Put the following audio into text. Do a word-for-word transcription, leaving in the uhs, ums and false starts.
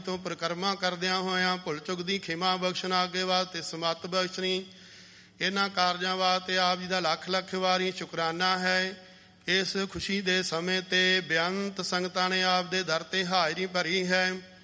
ਤੋਂ ਪਰਿਕਰਮਾ ਕਰਦਿਆਂ ਹੋਇਆਂ ਭੁੱਲ ਚੁੱਕ ਦੀ ਖਿਮਾ ਬਖਸ਼ਣ, ਅੱਗੇ ਵਾਸਤੇ ਸਮੱਤ ਬਖਸ਼ਣੀ। ਇਹਨਾਂ ਕਾਰਜਾਂ ਵਾਸਤੇ ਆਪ ਜੀ ਦਾ ਲੱਖ ਲੱਖ ਵਾਰੀ ਸ਼ੁਕਰਾਨਾ ਹੈ। ਇਸ ਖੁਸ਼ੀ ਦੇ ਸਮੇਂ ਤੇ ਬੇਅੰਤ ਸੰਗਤਾਂ ਨੇ ਆਪ ਦੇ ਦਰ ਤੇ ਹਾਜ਼ਰੀ ਭਰੀ ਹੈ।